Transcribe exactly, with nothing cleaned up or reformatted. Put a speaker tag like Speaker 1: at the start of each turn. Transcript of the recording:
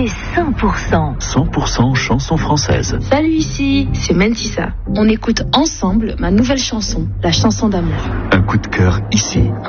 Speaker 1: c'est cent pour cent.
Speaker 2: cent pour cent chanson française.
Speaker 3: Salut, ici, c'est Mentissa. On écoute ensemble ma nouvelle chanson, la chanson d'amour.
Speaker 2: Un coup de cœur ici.